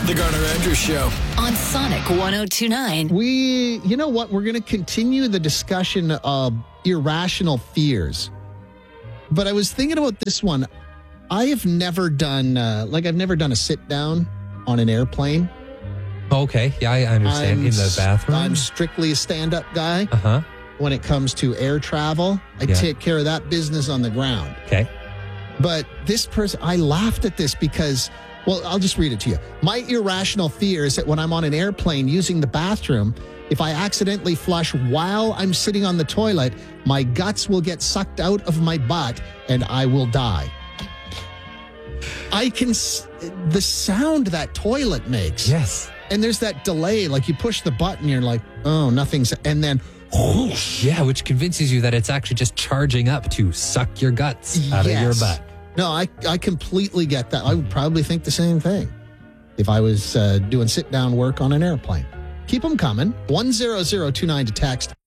The Garner Andrews Show. On Sonic 102.9. You know what? We're going to continue the discussion of irrational fears. But I was thinking about this one. I have never done, I've never done a sit down on an airplane. Okay. Yeah, I understand. In the bathroom. I'm strictly a stand-up guy. Uh-huh. When it comes to air travel, I take care of that business on the ground. Okay. But this person, I laughed at this because, well, I'll just read it to you. My irrational fear is that when I'm on an airplane using the bathroom, if I accidentally flush while I'm sitting on the toilet, my guts will get sucked out of my butt and I will die. The sound that toilet makes. Yes. And there's that delay, like you push the button, you're like, oh, nothing's, and then whoosh. Yeah, which convinces you that it's actually just charging up to suck your guts out of your butt. No, I completely get that. I would probably think the same thing if I was doing sit-down work on an airplane. Keep them coming. 10029 to text.